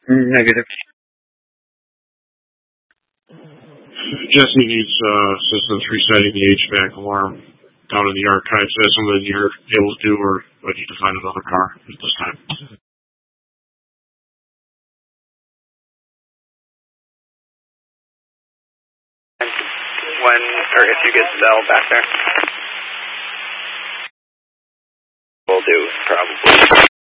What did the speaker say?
Negative. Jesse needs assistance resetting the HVAC alarm down in the archives. Is that something you're able to do, or do I need to find another car at this time? When, or if you get Cell back there.